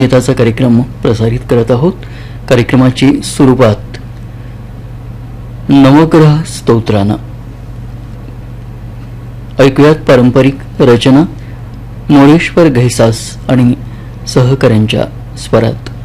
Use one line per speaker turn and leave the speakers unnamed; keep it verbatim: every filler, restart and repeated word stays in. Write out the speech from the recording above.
गीताचा कार्यक्रम प्रसारित करत आहोत। कार्यक्रमाची सुरुवात नवग्रह स्तोत्रानं। ऐकूयात पारंपरिक रचना मोरेश्वर घैसास आणि सहकाऱ्यांच्या स्वरात।